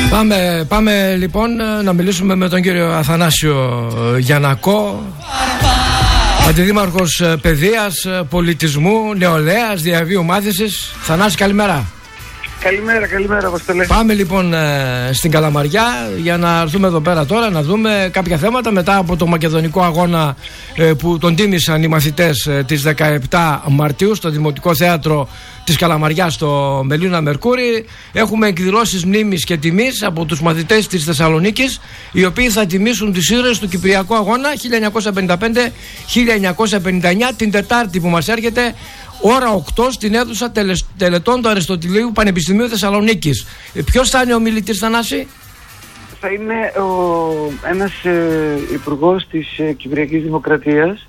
Πάμε λοιπόν να μιλήσουμε με τον κύριο Αθανάσιο Γιαννακό, αντιδήμαρχος παιδείας, πολιτισμού, νεολαίας, διαβίου μάθησης. Θανάση, καλημέρα. Καλημέρα, Αποστολέ. Πάμε λοιπόν στην Καλαμαριά για να έρθουμε εδώ πέρα τώρα να δούμε κάποια θέματα μετά από το μακεδονικό αγώνα που τον τίμησαν οι μαθητές της 17 Μαρτίου στο Δημοτικό Θέατρο της Καλαμαριάς στο Μελίνα Μερκούρι. Έχουμε εκδηλώσεις μνήμης και τιμής από τους μαθητές της Θεσσαλονίκης, οι οποίοι θα τιμήσουν τις ήρωες του Κυπριακού Αγώνα 1955-1959 την Τετάρτη που μας έρχεται, ώρα 8, στην αίθουσα τελετών του Αριστοτηλείου Πανεπιστημίου Θεσσαλονίκης. Ποιος θα είναι ο μιλητής, Θανάση? Θα είναι ένας υπουργός της Κυπριακής Δημοκρατίας.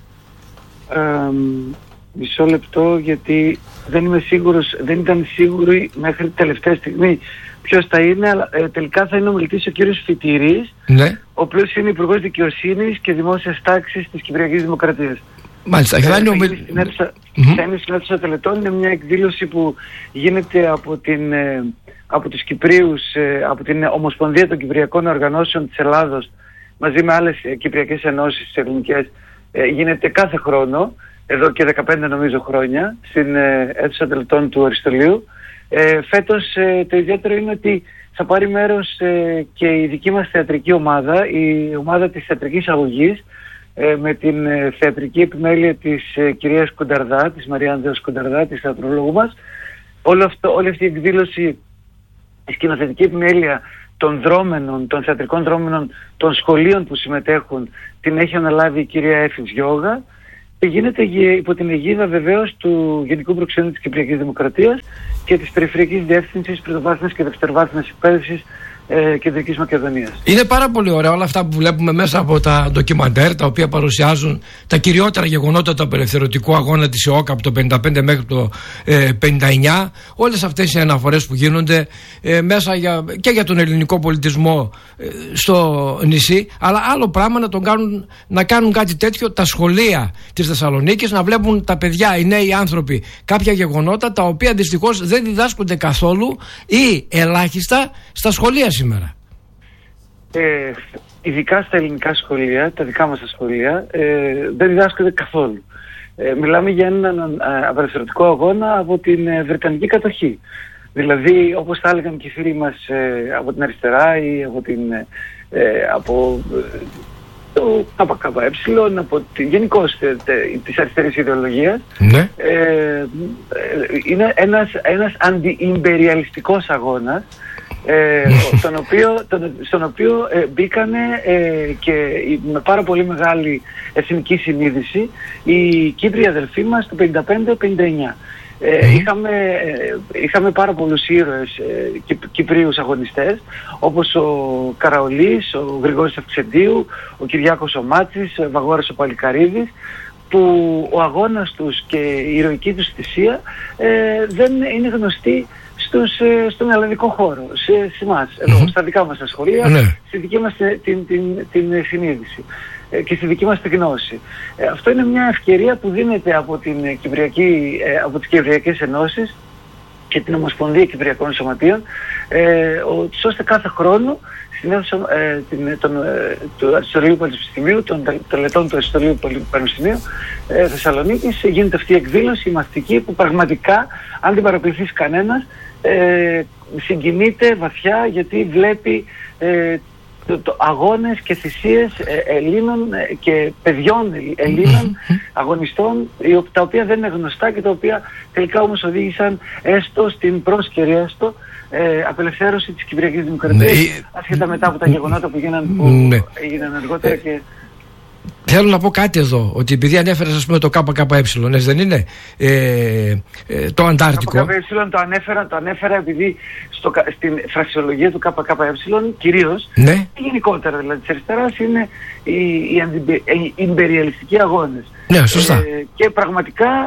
Μισό λεπτό, γιατί δεν ήταν σίγουροι μέχρι τελευταία στιγμή ποιος θα είναι, αλλά τελικά θα είναι ο μιλητής ο κύριος Φιτήρης, ναι, ο οποίος είναι υπουργός Δικαιοσύνης και Δημόσιας Τάξης της Κυπριακής Δημοκρατίας. Μάλιστα, θα είναι στην αίθουσα τελετών. Είναι μια εκδήλωση που γίνεται από τους Κυπρίους, από την Ομοσπονδία των Κυπριακών Οργανώσεων της Ελλάδος, μαζί με άλλες κυπριακές ενώσεις τις ελληνικές. Γίνεται κάθε χρόνο, εδώ και 15 νομίζω χρόνια, στην αίθουσα τελετών του Αριστολείου. Φέτος το ιδιαίτερο είναι ότι θα πάρει μέρος και η δική μας θεατρική ομάδα, η ομάδα της θεατρικής αγωγής, με την θεατρική επιμέλεια της κυρίας Κουνταρδά, της Μαριάνδεως Κουνταρδά, της θεατρολόγου μας. Όλη αυτή η εκδήλωση, η σκηνοθετική επιμέλεια των δρόμενων, των θεατρικών δρόμενων, των σχολείων που συμμετέχουν, την έχει αναλάβει η κυρία Έφης Γιώγα και γίνεται υπό την αιγίδα βεβαίως του Γενικού Προξενείου της Κυπριακής Δημοκρατίας και της Περιφερειακής Διεύθυνσης Πρωτοβάθμιας και Δευτεροβάθμιας Εκπαίδευσης Κεντρικής Μακεδονίας. Είναι πάρα πολύ ωραία όλα αυτά που βλέπουμε μέσα από τα ντοκιμαντέρ, τα οποία παρουσιάζουν τα κυριότερα γεγονότα του απελευθερωτικού αγώνα της ΕΟΚ από το 55 μέχρι το 59. Όλες αυτές οι αναφορές που γίνονται μέσα και για τον ελληνικό πολιτισμό στο νησί, αλλά άλλο πράγμα να κάνουν κάτι τέτοιο τα σχολεία της Θεσσαλονίκης, να βλέπουν τα παιδιά, οι νέοι άνθρωποι, κάποια γεγονότα τα οποία δυστυχώς δεν διδάσκονται καθόλου ή ελάχιστα στα σχολεία σήμερα. Ειδικά στα ελληνικά σχολεία, τα δικά μας τα σχολεία, δεν διδάσκονται καθόλου. Μιλάμε για έναν απελευθερωτικό αγώνα από την Βρετανική κατοχή. Δηλαδή, όπως θα έλεγαν και οι φίλοι μας από την αριστερά ή από το ΚΚΕ, από γενικώς της αριστερής ιδεολογίας, ναι, είναι ένας αντιιμπεριαλιστικός αγώνας, στον οποίο μπήκανε και με πάρα πολύ μεγάλη εθνική συνείδηση οι Κύπριοι αδελφοί μας το 55-59. Είχαμε πάρα πολλούς ήρωες Κυπρίους αγωνιστές, όπως ο Καραολής, ο Γρηγόρης Αυξεντίου, ο Κυριάκος ο Μάτσης, ο Βαγόρας ο Παλικαρίδης, που ο αγώνας τους και η ηρωική τους θυσία δεν είναι γνωστή στον ελληνικό χώρο, σε εμάς, εδώ, στα δικά μας τα σχολεία, στη δική μας την συνείδηση και στη δική μας τη γνώση. Αυτό είναι μια ευκαιρία που δίνεται από τις Κυπριακές Ενώσεις και την Ομοσπονδία Κυπριακών Σωματείων, ώστε κάθε χρόνο στην αίθουσα του Αριστολείου Πανεπιστημίου, των τελετών του Αριστολείου Πανεπιστημίου Θεσσαλονίκης, γίνεται αυτή η εκδήλωση, η μαθητική, που πραγματικά, αν την παρακολουθήσει κανένας, συγκινείται βαθιά, γιατί βλέπει αγώνες και θυσίες Ελλήνων και παιδιών Ελλήνων αγωνιστών, τα οποία δεν είναι γνωστά και τα οποία τελικά όμως οδήγησαν έστω στην πρόσκαιρη απελευθέρωση της Κυπριακής Δημοκρατίας, ασχετά μετά από τα γεγονότα που έγιναν αργότερα. Και θέλω να πω κάτι εδώ, ότι επειδή ανέφερες, ας πούμε, το ΚΚΕ, δεν είναι το Αντάρτικο. Το ΚΚΕ το ανέφερα επειδή στην φρασιολογία του ΚΚΕ κυρίως, ναι, γενικότερα δηλαδή της αριστεράς, είναι οι ιμπεριαλιστικοί αγώνες. Ναι, σωστά. Και πραγματικά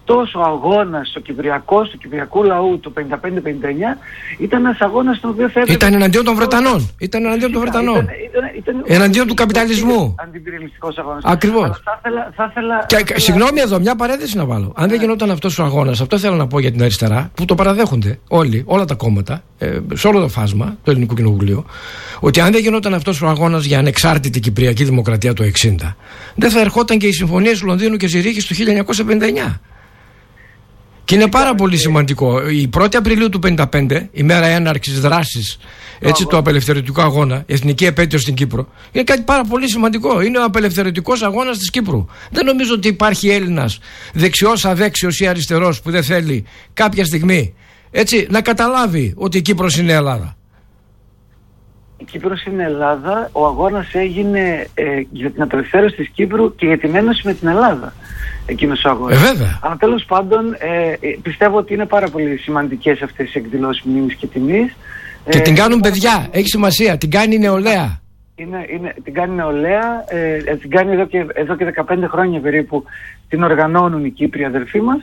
αυτός ο αγώνας του κυπριακού λαού το 55-59 ήταν ένας αγώνας στον οποίο ήταν εναντίον των Βρετανών. Εναντίον του καπιταλισμού. Αντιπυρελιστικός αγώνας. Ακριβώς. Συγγνώμη εδώ, μια παρένθεση να βάλω. Αν δεν γινόταν αυτός ο αγώνας, αυτό θέλω να πω για την αριστερά, που το παραδέχονται όλοι, όλα τα κόμματα, σε όλο το φάσμα του Ελληνικού Κοινοβουλίου, ότι αν δεν γινόταν αυτός ο αγώνας για ανεξάρτητη Κυπριακή Δημοκρατία το 1960, δεν θα ερχόταν και οι συμφωνίες του Λονδίνου και Ζηρίχης του 1959. Και είναι πάρα πολύ σημαντικό. Η 1η Απριλίου του 1955, η μέρα έναρξης δράσης του απελευθερωτικού αγώνα, εθνική επέτειο στην Κύπρο, είναι κάτι πάρα πολύ σημαντικό. Είναι ο απελευθερωτικός αγώνας της Κύπρου. Δεν νομίζω ότι υπάρχει Έλληνας, δεξιός, αδέξιος ή αριστερός, που δεν θέλει κάποια στιγμή να καταλάβει ότι η Κύπρος είναι Ελλάδα. Η Κύπρος είναι Ελλάδα. Ο αγώνας έγινε για την απελευθέρωση της Κύπρου και για την ένωση με την Ελλάδα. Εκείνος ο αγώνας. Βέβαια. Αλλά τέλος πάντων πιστεύω ότι είναι πάρα πολύ σημαντικές αυτές οι εκδηλώσεις μνήμης και τιμής. Και την κάνουν παιδιά. Έχει σημασία. Την κάνει η νεολαία. Την κάνει η νεολαία. Την κάνει εδώ και 15 χρόνια περίπου. Την οργανώνουν οι Κύπροι αδελφοί μας.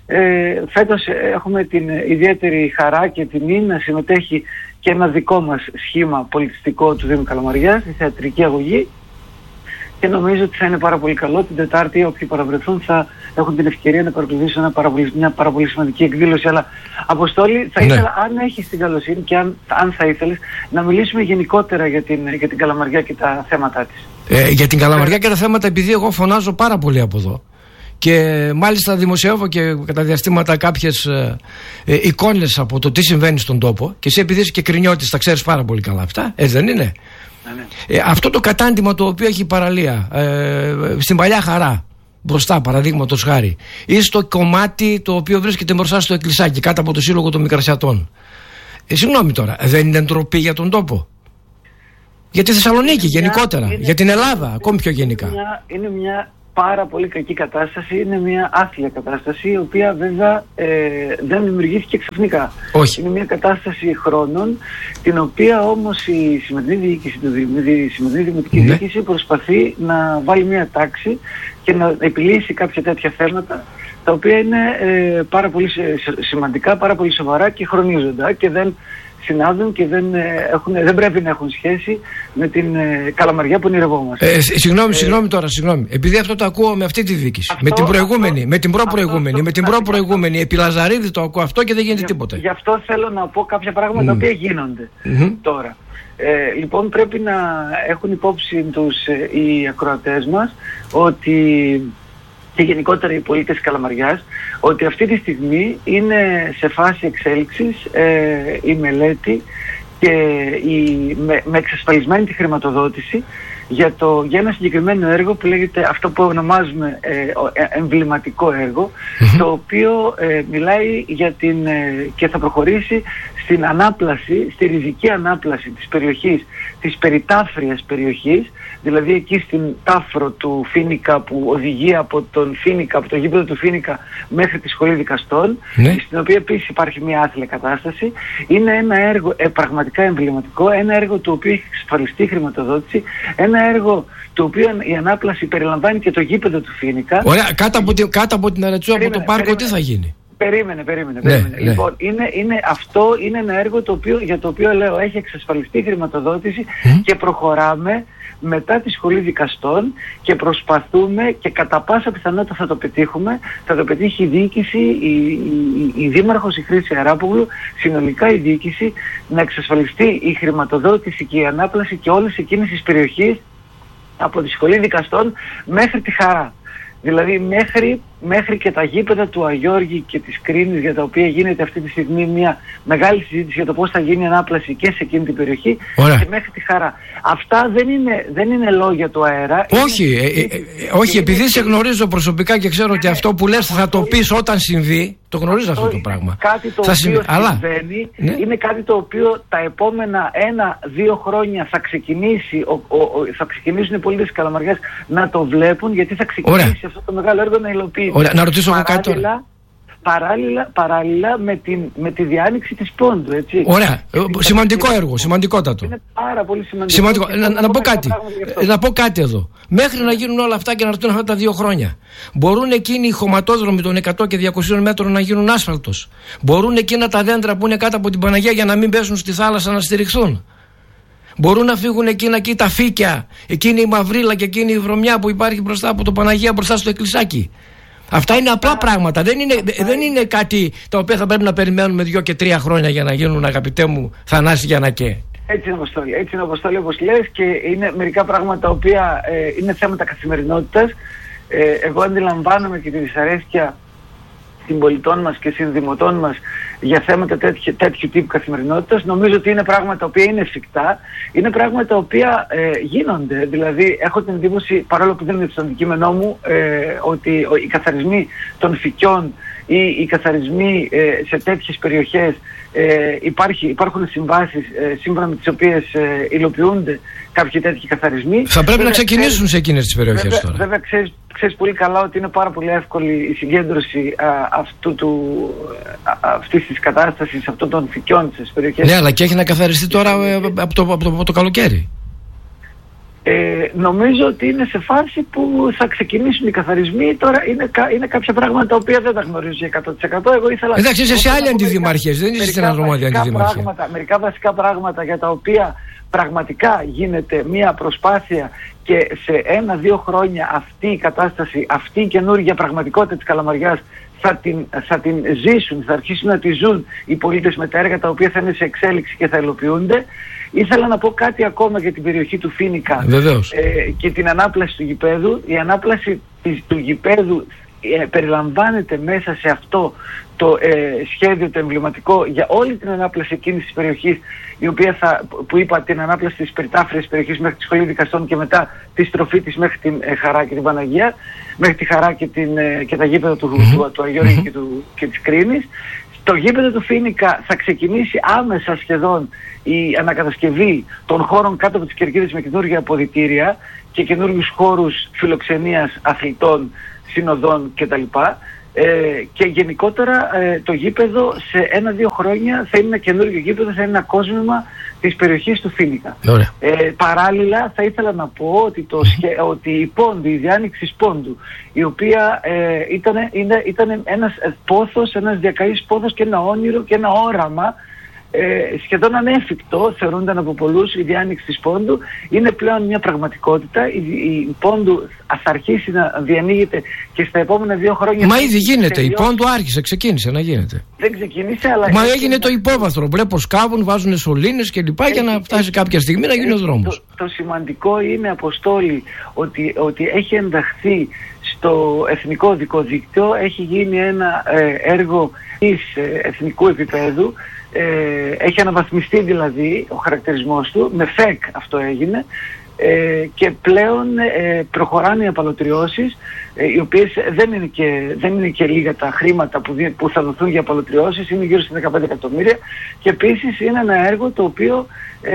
Φέτος έχουμε την ιδιαίτερη χαρά και τιμή να συμμετέχει και ένα δικό μας σχήμα πολιτιστικό του Δήμου Καλαμαριάς, η θεατρική αγωγή, και νομίζω ότι θα είναι πάρα πολύ καλό. Την Τετάρτη όποιοι παραβρεθούν θα έχουν την ευκαιρία να παρακολουθήσουν μια πάρα πολύ σημαντική εκδήλωση. Αλλά Αποστόλη, θα ήθελα, αν έχεις την καλοσύνη και αν θα ήθελες, να μιλήσουμε γενικότερα για την Καλαμαριά και τα θέματα της. Για την Καλαμαριά και τα θέματα, επειδή εγώ φωνάζω πάρα πολύ από εδώ και μάλιστα δημοσιεύω και κατά διαστήματα κάποιες εικόνες από το τι συμβαίνει στον τόπο, και εσύ επειδή είσαι και Κρινιώτης τα ξέρεις πάρα πολύ καλά αυτά, έτσι δεν είναι? Ναι. Αυτό το κατάντημα το οποίο έχει η παραλία στην Παλιά Χαρά μπροστά, παραδείγματος χάρη, ή στο κομμάτι το οποίο βρίσκεται μπροστά στο εκκλησάκι κάτω από το Σύλλογο των Μικρασιατών, συγγνώμη τώρα, δεν είναι ντροπή για τον τόπο? Για τη Θεσσαλονίκη γενικότερα, για την Ελλάδα ακόμη πιο γενικά. Είναι μια πάρα πολύ κακή κατάσταση, είναι μια άθλια κατάσταση, η οποία βέβαια δεν δημιουργήθηκε ξαφνικά. Όχι. Είναι μια κατάσταση χρόνων, την οποία όμως η σημερινή διοίκηση του Δήμου, η σημερινή δημοτική διοίκηση προσπαθεί να βάλει μια τάξη και να επιλύσει κάποια τέτοια θέματα, τα οποία είναι πάρα πολύ σημαντικά, πάρα πολύ σοβαρά και χρονίζοντα και δεν συνάδουν και δεν πρέπει να έχουν σχέση με την Καλαμαριά που ονειρευόμαστε. Συγγνώμη τώρα. Επειδή αυτό το ακούω με αυτή τη διοίκηση. Με την προηγούμενη, με την προπροηγούμενη, επί Λαζαρίδη το ακούω αυτό και δεν γίνεται τίποτε. Γι' αυτό θέλω να πω κάποια πράγματα τα οποία γίνονται τώρα. Λοιπόν, πρέπει να έχουν υπόψη τους οι ακροατές μας ότι, και γενικότερα οι πολίτες της Καλαμαριάς, ότι αυτή τη στιγμή είναι σε φάση εξέλιξης η μελέτη και με εξασφαλισμένη τη χρηματοδότηση για ένα συγκεκριμένο έργο που λέγεται αυτό που ονομάζουμε εμβληματικό έργο, το οποίο μιλάει για και θα προχωρήσει στην ανάπλαση, στη ριζική ανάπλαση της περιοχής, της περιτάφριας περιοχής, δηλαδή εκεί στην τάφρο του Φίνικα που οδηγεί από τον Φίνικα, από το γήπεδο του Φίνικα μέχρι τη Σχολή Δικαστών, στην οποία επίσης υπάρχει μια άθλια κατάσταση. Είναι ένα έργο πραγματικά εμβληματικό, ένα έργο το οποίο έχει εξασφαλιστεί χρηματοδότηση, ένα έργο το οποίο η ανάπλαση περιλαμβάνει και το γήπεδο του Φίνικα. Ωραία, κάτω από την Αρετσού, από το πάρκο, τι θα γίνει? Περίμενε. Λοιπόν, αυτό είναι ένα έργο για το οποίο λέω έχει εξασφαλιστεί χρηματοδότηση και προχωράμε μετά τη Σχολή Δικαστών και προσπαθούμε και κατά πάσα πιθανότητα θα το πετύχουμε, θα το πετύχει η διοίκηση, η Δήμαρχος η Χρύση Αράπογλου, συνολικά η διοίκηση, να εξασφαλιστεί η χρηματοδότηση και η ανάπλαση και όλες εκείνες τις περιοχές από τη Σχολή Δικαστών μέχρι τη Χαρά. Δηλαδή μέχρι και τα γήπεδα του Αγιώργη και της Κρίνης, για τα οποία γίνεται αυτή τη στιγμή μια μεγάλη συζήτηση για το πώς θα γίνει η ανάπλαση και σε εκείνη την περιοχή. Ωραία. Και μέχρι τη Χαρά. Αυτά δεν είναι λόγια του αέρα. Όχι, επειδή σε γνωρίζω προσωπικά και ξέρω ότι αυτό που λες θα το πεις όταν συμβεί. Το γνωρίζω αυτό το πράγμα. Κάτι το οποίο συμβαίνει, είναι κάτι το οποίο τα επόμενα 1-2 χρόνια θα ξεκινήσουν οι πολίτες της Καλαμαριάς να το βλέπουν, γιατί θα ξεκινήσει αυτό το μεγάλο έργο να υλοποιείται. Να ρωτήσω εγώ κάτι τώρα. Παράλληλα με τη διάνοιξη της Πόντου, έτσι. Ωραία. Σημαντικό έργο, σημαντικότατο. Είναι πάρα πολύ σημαντικό. Να πω κάτι εδώ. Μέχρι να γίνουν όλα αυτά και να έρθουν αυτά τα 2 χρόνια, μπορούν εκείνοι οι χωματόδρομοι των 100 και 200 μέτρων να γίνουν άσφαλτος. Μπορούν εκείνα τα δέντρα που είναι κάτω από την Παναγία για να μην πέσουν στη θάλασσα να στηριχθούν. Μπορούν να φύγουν εκείνα εκεί τα φύκια, εκείνη η μαυρίλα και εκείνη η βρωμιά που υπάρχει μπροστά από το Παναγία, μπροστά στο εκκλησάκι. Αυτά είναι απλά πράγματα. Δεν είναι κάτι τα οποία θα πρέπει να περιμένουμε 2 και 3 χρόνια για να γίνουν, αγαπητέ μου Θανάση Γιαννακέ. Έτσι είναι, Αποστόλη, όπως λες, και είναι μερικά πράγματα τα οποία είναι θέματα καθημερινότητας. Εγώ αντιλαμβάνομαι και τη δυσαρέσκεια συμπολιτών μας και συνδημοτών μας για θέματα τέτοιου τύπου καθημερινότητας. Νομίζω ότι είναι πράγματα τα οποία είναι εφικτά, είναι πράγματα τα οποία γίνονται. Δηλαδή, έχω την εντύπωση, παρόλο που δεν είναι στο αντικείμενό μου, ότι οι καθαρισμοί των φυκιών ή οι καθαρισμοί σε τέτοιες περιοχές υπάρχουν συμβάσεις σύμφωνα με τις οποίες υλοποιούνται κάποιοι τέτοιοι καθαρισμοί. Θα πρέπει να ξεκινήσουν σε εκείνες τις περιοχές τώρα. Βέβαια ξέρεις πολύ καλά ότι είναι πάρα πολύ εύκολη η συγκέντρωση αυτής της κατάστασης, αυτών των φυκιών στις περιοχές. Ναι, αλλά και έχει να καθαριστεί τώρα από το καλοκαίρι. Νομίζω ότι είναι σε φάση που θα ξεκινήσουν οι καθαρισμοί. Τώρα είναι κάποια πράγματα τα οποία δεν τα γνωρίζω για 100%. Εγώ ήθελα. Εντάξει, είσαι σε άλλη αντιδημαρχία, δεν είσαι στην αρμόδια αντιδημαρχία. Μερικά βασικά πράγματα για τα οποία πραγματικά γίνεται μια προσπάθεια και σε 1-2 χρόνια αυτή η κατάσταση, αυτή η καινούργια πραγματικότητα της Καλαμαριάς θα την ζήσουν, θα αρχίσουν να τη ζουν οι πολίτες με τα έργα τα οποία θα είναι σε εξέλιξη και θα υλοποιούνται. Ήθελα να πω κάτι ακόμα για την περιοχή του Φοίνικα και την ανάπλαση του γηπέδου. Η ανάπλαση του γηπέδου περιλαμβάνεται μέσα σε αυτό το σχέδιο το εμβληματικό για όλη την ανάπλαση εκείνης της περιοχής, η οποία που είπα, την ανάπλαση της περιτάφρειας περιοχής μέχρι τη Σχολή Δικαστών και μετά τη στροφή της μέχρι την Χαρά και την Παναγία, μέχρι τη Χαρά και τα γήπεδα του Αγιώργη και της Κρίνης. Στο γήπεδο του Φοίνικα θα ξεκινήσει άμεσα σχεδόν η ανακατασκευή των χώρων κάτω από τις κερκίδες με καινούργια αποδυτήρια και καινούργιους χώρους φιλοξενίας αθλητών, συνοδών κτλ. Και γενικότερα το γήπεδο σε 1-2 χρόνια θα είναι ένα καινούργιο γήπεδο, θα είναι ένα κόσμημα της περιοχής του Φοίνικα. Παράλληλα θα ήθελα να πω ότι η Πόντου, η διάνοιξη Πόντου, η οποία ήταν ένας πόθος, ένας διακαής πόθος και ένα όνειρο και ένα όραμα σχεδόν ανέφικτο, θεωρούνταν από πολλούς, η διάνοιξη της Πόντου, είναι πλέον μια πραγματικότητα. Η Πόντου θα αρχίσει να διανοίγεται και στα επόμενα 2 χρόνια. Μα ήδη γίνεται, η Πόντου ξεκίνησε να γίνεται. Δεν ξεκίνησε, αλλά. Μα έγινε το υπόβαθρο. Βλέπω σκάβουν, βάζουν σωλήνες και λοιπά για να φτάσει κάποια στιγμή να γίνει ο δρόμος. Το σημαντικό είναι, Αποστόλη, ότι έχει ενταχθεί στο εθνικό οδικό δίκτυο, έχει γίνει ένα έργο της εθνικού επίπεδου. Έχει αναβαθμιστεί δηλαδή ο χαρακτηρισμός του, με ΦΕΚ αυτό έγινε, και πλέον προχωράνε οι απαλωτριώσεις, οι οποίες δεν είναι και λίγα τα χρήματα που θα δοθούν για απαλωτριώσεις, είναι γύρω στα 15 εκατομμύρια, και επίσης είναι ένα έργο το οποίο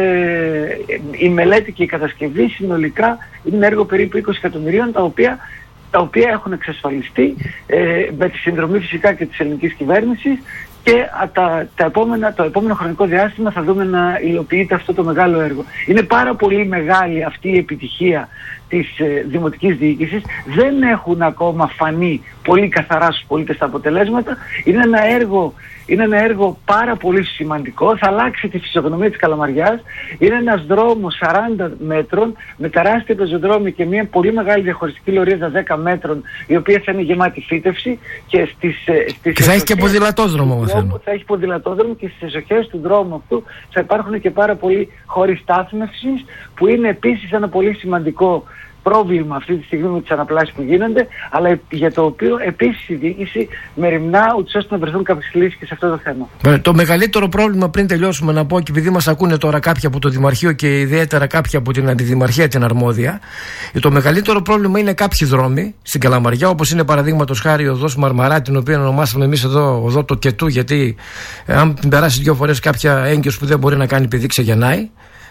η μελέτη και η κατασκευή συνολικά είναι ένα έργο περίπου 20 εκατομμυρίων, τα οποία έχουν εξασφαλιστεί με τη συνδρομή φυσικά και της ελληνικής κυβέρνησης, και το επόμενο χρονικό διάστημα θα δούμε να υλοποιείται αυτό το μεγάλο έργο. Είναι πάρα πολύ μεγάλη αυτή η επιτυχία της δημοτικής διοίκησης. Δεν έχουν ακόμα φανεί πολύ καθαρά στους πολίτες τα αποτελέσματα. Είναι ένα έργο πάρα πολύ σημαντικό. Θα αλλάξει τη φυσιογνωμία της Καλαμαριάς. Είναι ένας δρόμος 40 μέτρων με τεράστια πεζοδρόμια και μια πολύ μεγάλη διαχωριστική λωρίδα 10 μέτρων, η οποία θα είναι γεμάτη φύτευση, και και θα έχει και ποδηλατόδρομο. Θα έχει ποδηλατόδρομο, και στις εσοχές του δρόμου αυτού θα υπάρχουν και πάρα πολλοί χώροι στάθμευσης, που είναι επίσης ένα πολύ σημαντικό πρόβλημα αυτή τη στιγμή με τις αναπλάσεις που γίνονται, αλλά για το οποίο επίσης η διοίκηση μεριμνά ούτως ώστε να βρεθούν κάποιες λύσεις και σε αυτό το θέμα. Το μεγαλύτερο πρόβλημα, πριν τελειώσουμε, να πω, και επειδή μας ακούνε τώρα κάποιοι από το Δημαρχείο και ιδιαίτερα κάποιοι από την Αντιδημαρχία την αρμόδια, το μεγαλύτερο πρόβλημα είναι κάποιοι δρόμοι στην Καλαμαριά, όπως είναι παραδείγματος χάρη η οδός Μαρμαρά, την οποία ονομάσαμε εμείς εδώ οδό το Κετού, γιατί αν την περάσει 2 φορές κάποια έγκυος που δεν μπορεί να κάνει παιδί ξεγεννάει.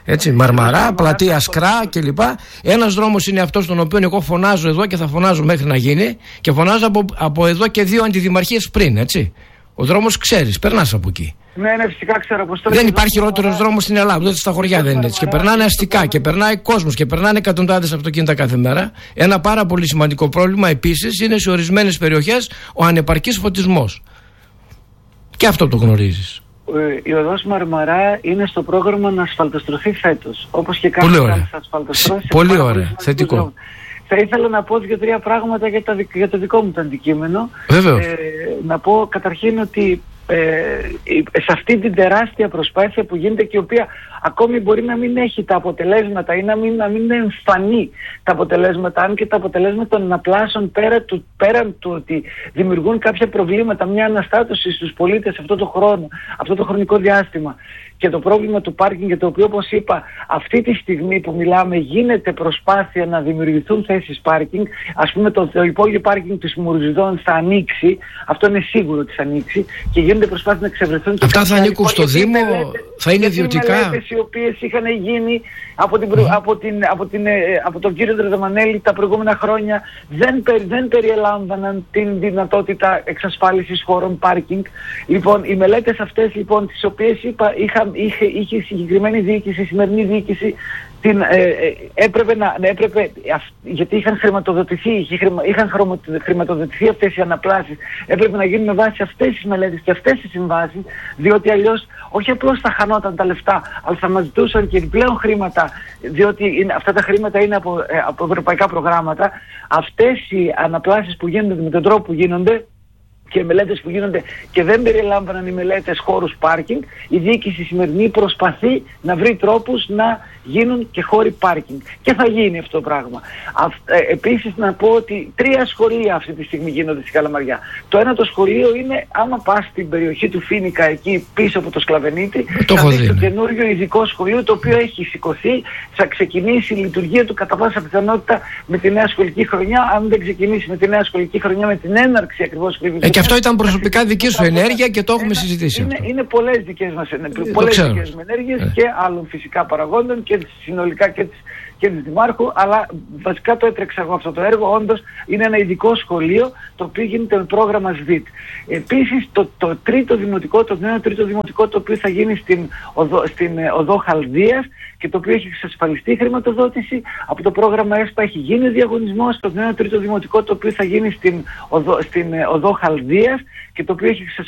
Έτσι, Μαρμαρά, πλατεία Σκρά κλπ. Ένας δρόμος είναι αυτός τον οποίο εγώ φωνάζω εδώ και θα φωνάζω μέχρι να γίνει, και φωνάζω από εδώ και 2 αντιδημαρχίες πριν, έτσι. Ο δρόμος ξέρεις, περνάς από εκεί. Ναι, φυσικά ξέρω πως. Δεν υπάρχει χειρότερος δρόμος στην Ελλάδα, ούτε στα χωριά δεν είναι έτσι. Και περνάνε αστικά και περνάει κόσμος και περνάνε εκατοντάδες αυτοκίνητα κάθε μέρα. Ένα πάρα πολύ σημαντικό πρόβλημα επίσης είναι σε ορισμένες περιοχές ο ανεπαρκής φωτισμός. Και αυτό το γνωρίζεις. Η οδός Μαρμαρά είναι στο πρόγραμμα να ασφαλτοστρωθεί φέτος. Όπως και κάθε φορά θα ασφαλτοστρώσει. Πολύ ωραία, θετικό. Θα ήθελα να πω 2-3 πράγματα για το δικό μου το αντικείμενο. Να πω καταρχήν ότι σε αυτή την τεράστια προσπάθεια που γίνεται και η οποία ακόμη μπορεί να μην έχει τα αποτελέσματα ή να μην εμφανεί τα αποτελέσματα, αν και τα αποτελέσματα των αναπλάσεων πέραν του ότι δημιουργούν κάποια προβλήματα, μια αναστάτωση στους πολίτες αυτό το χρονικό διάστημα, και το πρόβλημα του πάρκινγκ, για το οποίο, όπως είπα, αυτή τη στιγμή που μιλάμε γίνεται προσπάθεια να δημιουργηθούν θέσεις πάρκινγκ. Ας πούμε το υπόγειο πάρκινγκ της Μουρζιδών θα ανοίξει, αυτό είναι σίγουρο ότι θα ανοίξει, και γίνεται προσπάθεια να εξευρεθούν. Αυτά θα ανήκουν στο Δήμο, θα είναι ιδιωτικά. Οι μελέτες οι οποίες είχαν γίνει από τον κύριο Δρεδομανέλη τα προηγούμενα χρόνια δεν περιελάμβαναν την δυνατότητα εξασφάλισης χώρων πάρκινγκ. Λοιπόν, οι μελέτες αυτές, λοιπόν, τις οποίες είπα, είχε η συγκεκριμένη διοίκηση, η σημερινή διοίκηση, έπρεπε, γιατί είχαν χρηματοδοτηθεί αυτές οι αναπλάσεις, έπρεπε να γίνουν με βάση αυτές τις μελέτες και αυτές τις συμβάσεις, διότι αλλιώς όχι απλώς θα χανόταν τα λεφτά, αλλά θα μας ζητούσαν και επιπλέον χρήματα, διότι αυτά τα χρήματα είναι από ευρωπαϊκά προγράμματα. Αυτές οι αναπλάσεις που γίνονται με τον τρόπο που γίνονται και οι μελέτες που γίνονται και δεν περιλάμβαναν οι μελέτες χώρους πάρκινγκ, η διοίκηση σημερινή προσπαθεί να βρει τρόπους να γίνουν και χώροι πάρκινγκ. Και θα γίνει αυτό το πράγμα. Επίσης να πω ότι 3 σχολεία αυτή τη στιγμή γίνονται στην Καλαμαριά. Το ένα το σχολείο είναι, άμα πας στην περιοχή του Φίνικα, εκεί πίσω από το Σκλαβενίτη, θα δεις το καινούριο ειδικό σχολείο, το οποίο έχει σηκωθεί, θα ξεκινήσει η λειτουργία του κατά πάσα πιθανότητα με τη νέα σχολική χρονιά. Αν δεν ξεκινήσει με τη νέα σχολική χρονιά, με την έναρξη ακριβώς σχολικής. Και αυτό ήταν προσωπικά δική σου ενέργεια και το έχουμε συζητήσει. Είναι πολλές δικές μας ενέργειες και άλλων φυσικά παραγόντων και συνολικά και της Δημάρχου, αλλά βασικά το έτρεξα εγώ αυτό το έργο. Όντως είναι ένα ειδικό σχολείο το οποίο γίνεται με πρόγραμμα ΣΔΙΤ. Επίσης το νέο τρίτο δημοτικό, το οποίο θα γίνει στην οδό Χαλδίας και το οποίο έχει εξασφαλιστεί χρηματοδότηση από το πρόγραμμα ΕΣΠΑ, έχει γίνει ο διαγωνισμός. Το νέο τρίτο δημοτικό, το οποίο θα γίνει στην οδό Χαλδίας και το οποίο έχει εξασφαλιστεί